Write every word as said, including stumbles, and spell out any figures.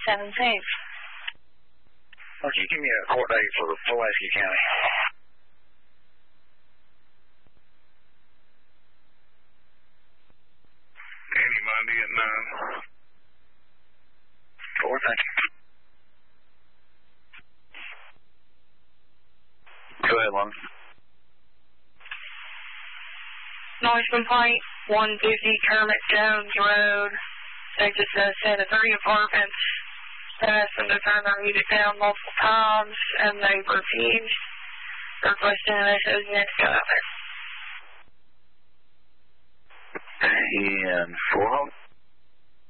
seventeen. Would you give me a court date for Pulaski County? Any Monday at nine. Four, thank you. Go ahead, Lon. Noise complaint, one fifty Kermit Jones Road. They just uh, said that three apartments asked them to turn their music down multiple times, and they refused, requesting an S O unit to go out there. And four home?